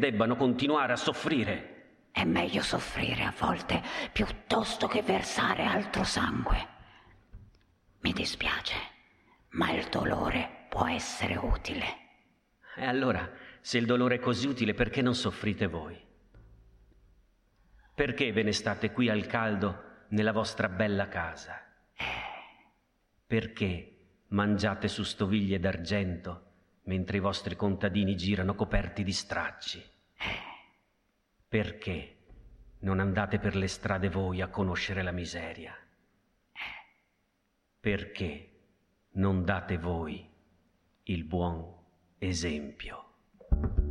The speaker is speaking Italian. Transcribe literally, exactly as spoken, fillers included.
debbano continuare a soffrire. È meglio soffrire a volte piuttosto che versare altro sangue. Mi dispiace, ma il dolore può essere utile. E allora, se il dolore è così utile, perché non soffrite voi? Perché ve ne state qui al caldo nella vostra bella casa? Perché mangiate su stoviglie d'argento mentre i vostri contadini girano coperti di stracci? Perché non andate per le strade voi a conoscere la miseria? Perché non date voi il buon esempio?